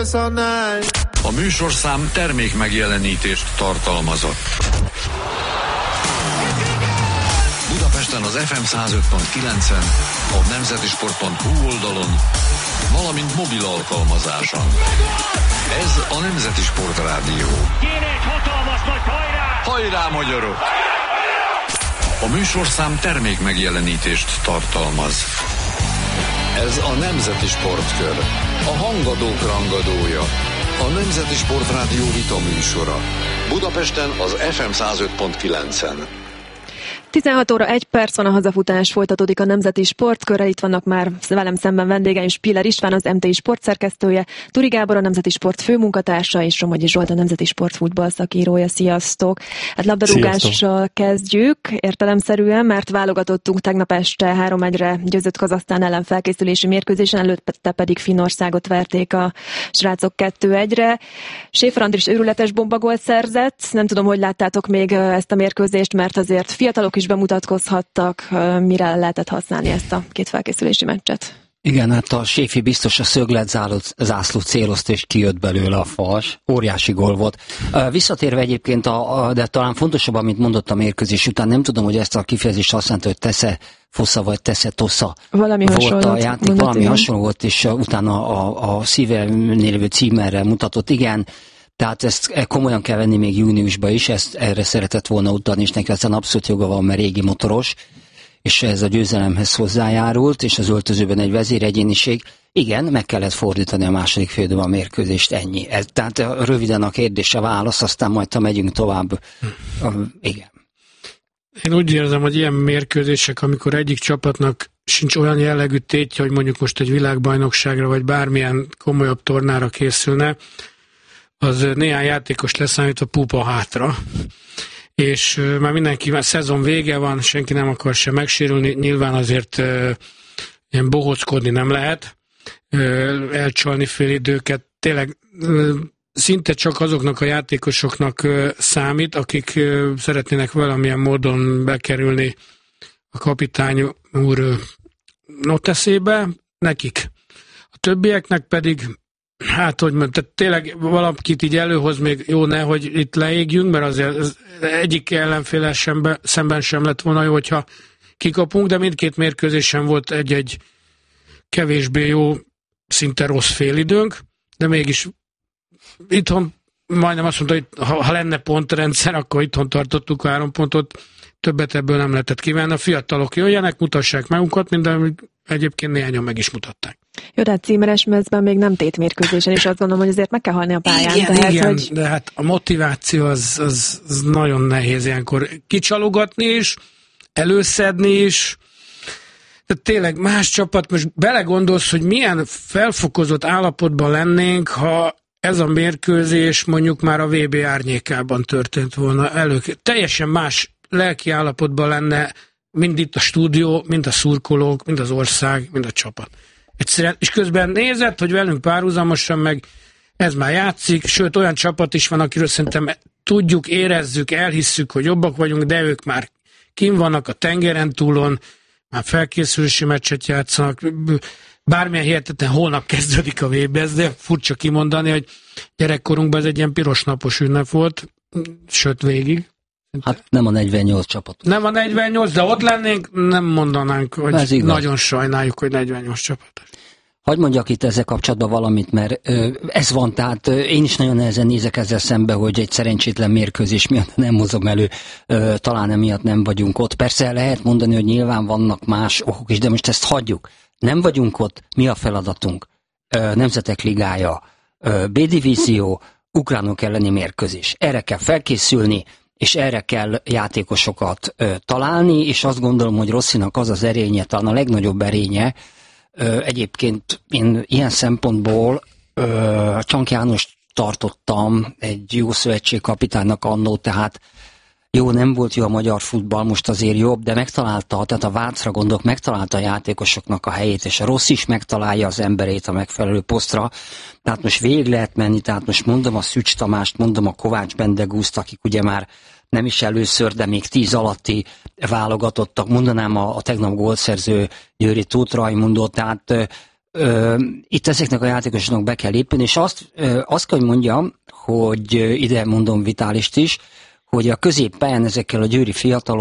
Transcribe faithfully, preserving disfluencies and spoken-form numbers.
A műsorszám termék megjelenítést tartalmazott. Budapesten az ef em száz öt pont kilencen, a nemzetisport pont hu oldalon, valamint mobil alkalmazáson. Ez a Nemzeti Sport Rádió. Kéne egy hatalmas nagy hajrá! Hajrá, magyarok! A műsorszám termék megjelenítést tartalmaz. Ez a Nemzeti Sportkör. A hangadók rangadója. A Nemzeti Sport Rádió vita műsora. Budapesten az ef em száz öt pont kilencen. tizenhat óra egy perc van, a hazafutás, folytatódik a Nemzeti Sportkörrel. Itt vannak már velem szemben vendégeim, Spiller István, az em té i sportszerkesztője, Turi Gábor, a Nemzeti Sport főmunkatársa, és Somogyi Zsolt, a Nemzeti Sport futball szakírója. Sziasztok! Hát labdarúgással kezdjük értelemszerűen, mert válogatottunk tegnap este három egyre győzött Kazahsztán ellen felkészülési mérkőzésen, előtte pedig Finnországot verték a srácok kettő egyre. Schäfer Andris őrületes bombagolt szerzett. Nem tudom, hogy láttátok még ezt a mérkőzést, mert azért fiatalok is bemutatkozhattak, mire lehetett használni ezt a két felkészülési meccset. Igen, hát a Séfi biztos a szöglet zászlót célozta, és kijött belőle a fals. Óriási gól volt. Visszatérve egyébként, a, a, de talán fontosabb, amit mondott a mérkőzés után, nem tudom, hogy ezt a kifejezést használta, hogy tesze fosza, vagy tesze tosza. Valami volt a játék, mondott, valami igen. hasonló volt, és utána a, a szívenél lévő címerre mutatott. Igen, tehát ezt komolyan kell venni még júniusban is, ezt erre szeretett volna utalni, és neki aztán abszolút joga van, mert régi motoros, és ez a győzelemhez hozzájárult, és az öltözőben egy vezéregyéniség. Igen, meg kellett fordítani a második félidőben a mérkőzést, ennyi. Ez, tehát röviden a kérdés a válasz, aztán majd, ha megyünk tovább. Hm. Uh, igen. Én úgy érzem, hogy ilyen mérkőzések, amikor egyik csapatnak sincs olyan jellegű tétje, hogy mondjuk most egy világbajnokságra, vagy bármilyen komolyabb tornára készülne, az néhány játékos leszámítva pupa hátra. És uh, már mindenki, már szezon vége van, senki nem akar sem megsérülni, nyilván azért uh, ilyen bohóckodni nem lehet, uh, elcsalni félidőket. Tényleg uh, szinte csak azoknak a játékosoknak uh, számít, akik uh, szeretnének valamilyen módon bekerülni a kapitány úr uh, noteszébe, nekik. A többieknek pedig hát, hogy mondtad, tényleg valakit így előhoz még jó ne, hogy itt leégjünk, mert azért egyik ellenféle sem, szemben sem lett volna jó, hogyha kikapunk, de mindkét mérkőzésen volt egy-egy kevésbé jó, szinte rossz félidőnk, de mégis itthon majdnem azt mondta, hogy ha, ha lenne pontrendszer, akkor itthon tartottuk három pontot, többet ebből nem lehetett kívánni. A fiatalok jöjjenek, mutassák magunkat, minden egyébként néhányan meg is mutatták. Jó, de hát címeres mezben még nem tétmérkőzésen, és azt gondolom, hogy azért meg kell halni a pályán. Igen, tehát, igen, hogy... de hát a motiváció az, az, az nagyon nehéz ilyenkor kicsalogatni is, előszedni is. De tényleg más csapat, most belegondolsz, hogy milyen felfokozott állapotban lennénk, ha ez a mérkőzés mondjuk már a vé bé árnyékában történt volna elő. Teljesen más lelki állapotban lenne mind itt a stúdió, mind a szurkolók, mind az ország, mind a csapat. Egyszerűen, és közben nézett, hogy velünk párhuzamosan meg ez már játszik, sőt olyan csapat is van, akiről szerintem tudjuk, érezzük, elhisszük, hogy jobbak vagyunk, de ők már kim vannak a tengeren túlon, már felkészülési meccset játszanak, bármilyen hihetetlen, holnap kezdődik a vé bé, de furcsa kimondani, hogy gyerekkorunkban ez egy ilyen piros napos ünnep volt, sőt végig. Hát nem a negyvennyolc csapat. Nem a negyvennyolc, de ott lennénk, nem mondanánk, hogy nagyon sajnáljuk, hogy negyvennyolc csapat. Hadd mondjak itt ezzel kapcsolatban valamit, mert ö, ez van, tehát ö, én is nagyon nehezen nézek ezzel szembe, hogy egy szerencsétlen mérkőzés miatt nem hozom elő, ö, talán emiatt nem vagyunk ott. Persze lehet mondani, hogy nyilván vannak más okok is, de most ezt hagyjuk. Nem vagyunk ott, mi a feladatunk? Ö, Nemzetek Ligája, ö, B-divízió, ukránok elleni mérkőzés. Erre kell felkészülni, és erre kell játékosokat ö, találni, és azt gondolom, hogy Rosszinak az az erénye, talán a legnagyobb erénye. Ö, egyébként én ilyen szempontból ö, Csank Jánost tartottam egy jó szövetségkapitánynak annó, tehát jó, nem volt jó a magyar futball, most azért jobb, de megtalálta, tehát a Vácra gondolok, megtalálta a játékosoknak a helyét, és a Rossz is megtalálja az emberét a megfelelő posztra. Tehát most végig lehet menni, tehát most mondom a Szücs Tamást, mondom a Kovács Bendegúzt, akik ugye már nem is először, de még tíz alatti válogatottak, mondanám a, a tegnap gólszerző Győri Tóth Rajmundot, tehát Ö, itt ezeknek a játékosoknak be kell lépni, és azt, ö, azt kell, hogy mondjam, hogy ide mondom Vitálist is, hogy a középpályán ezekkel a győri fiatalok